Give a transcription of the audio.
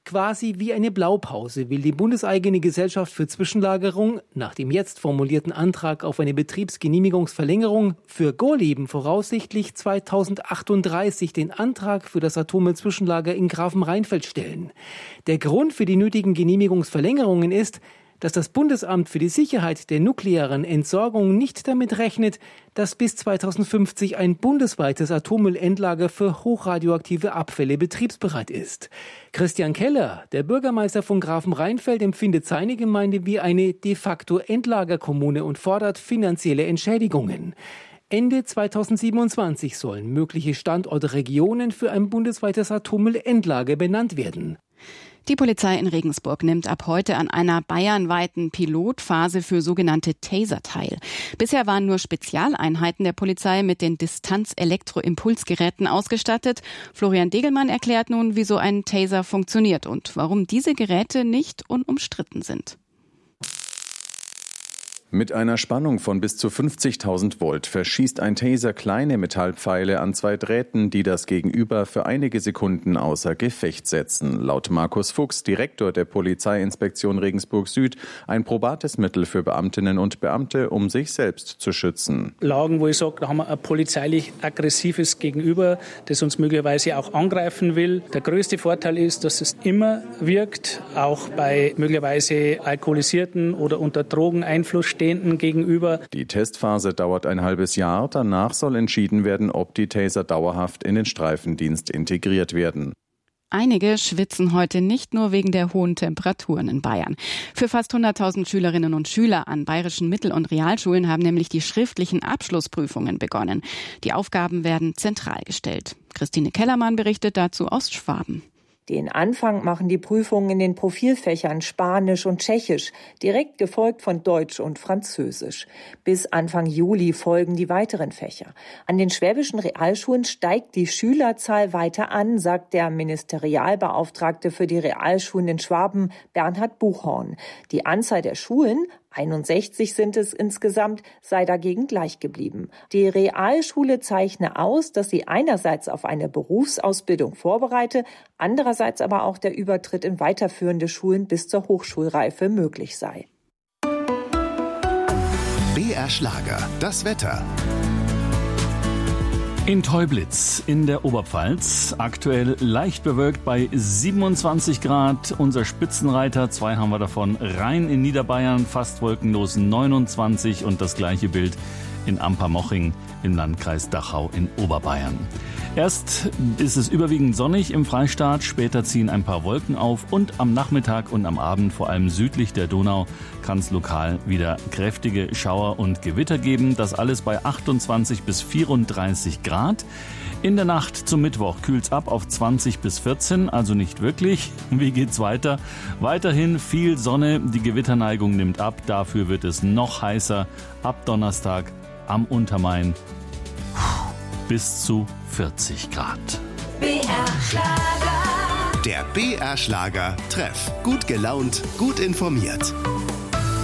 Quasi wie eine Blaupause will die bundeseigene Gesellschaft für Zwischenlagerung nach dem jetzt formulierten Antrag auf eine Betriebsgenehmigungsverlängerung für Gorleben voraussichtlich 2038 den Antrag für das Atommüll-Zwischenlager in Grafenrheinfeld stellen. Der Grund für die nötigen Genehmigungsverlängerungen ist, dass das Bundesamt für die Sicherheit der nuklearen Entsorgung nicht damit rechnet, dass bis 2050 ein bundesweites Atommüllendlager für hochradioaktive Abfälle betriebsbereit ist. Christian Keller, der Bürgermeister von Grafenrheinfeld, empfindet seine Gemeinde wie eine de facto Endlagerkommune und fordert finanzielle Entschädigungen. Ende 2027 sollen mögliche Standortregionen für ein bundesweites Atommüllendlager benannt werden. Die Polizei in Regensburg nimmt ab heute an einer bayernweiten Pilotphase für sogenannte Taser teil. Bisher waren nur Spezialeinheiten der Polizei mit den Distanz-Elektroimpulsgeräten ausgestattet. Florian Degelmann erklärt nun, wie so ein Taser funktioniert und warum diese Geräte nicht unumstritten sind. Mit einer Spannung von bis zu 50.000 Volt verschießt ein Taser kleine Metallpfeile an zwei Drähten, die das Gegenüber für einige Sekunden außer Gefecht setzen. Laut Markus Fuchs, Direktor der Polizeiinspektion Regensburg Süd, ein probates Mittel für Beamtinnen und Beamte, um sich selbst zu schützen. Lagen, wo ich sage, da haben wir ein polizeilich aggressives Gegenüber, das uns möglicherweise auch angreifen will. Der größte Vorteil ist, dass es immer wirkt, auch bei möglicherweise alkoholisierten oder unter Drogeneinfluss gegenüber. Die Testphase dauert ein halbes Jahr. Danach soll entschieden werden, ob die Taser dauerhaft in den Streifendienst integriert werden. Einige schwitzen heute nicht nur wegen der hohen Temperaturen in Bayern. Für fast 100.000 Schülerinnen und Schüler an bayerischen Mittel- und Realschulen haben nämlich die schriftlichen Abschlussprüfungen begonnen. Die Aufgaben werden zentral gestellt. Christine Kellermann berichtet dazu aus Schwaben. Den Anfang machen die Prüfungen in den Profilfächern Spanisch und Tschechisch, direkt gefolgt von Deutsch und Französisch. Bis Anfang Juli folgen die weiteren Fächer. An den schwäbischen Realschulen steigt die Schülerzahl weiter an, sagt der Ministerialbeauftragte für die Realschulen in Schwaben, Bernhard Buchhorn. Die Anzahl der Schulen, 61 sind es insgesamt, sei dagegen gleich geblieben. Die Realschule zeichne aus, dass sie einerseits auf eine Berufsausbildung vorbereite, andererseits aber auch der Übertritt in weiterführende Schulen bis zur Hochschulreife möglich sei. BR Schlager, das Wetter. In Teublitz in der Oberpfalz, aktuell leicht bewölkt bei 27 Grad. Unser Spitzenreiter, 2 haben wir davon, Rhein in Niederbayern, fast wolkenlos 29 und das gleiche Bild in Ampermoching im Landkreis Dachau in Oberbayern. Erst ist es überwiegend sonnig im Freistaat, später ziehen ein paar Wolken auf und am Nachmittag und am Abend, vor allem südlich der Donau, kann es lokal wieder kräftige Schauer und Gewitter geben. Das alles bei 28 bis 34 Grad. In der Nacht zum Mittwoch kühlt es ab auf 20 bis 14, also nicht wirklich. Wie geht's weiter? Weiterhin viel Sonne, die Gewitterneigung nimmt ab, dafür wird es noch heißer. Ab Donnerstag am Untermain bis zu 40 Grad. BR Schlager. Der BR Schlager Treff. Gut gelaunt, gut informiert.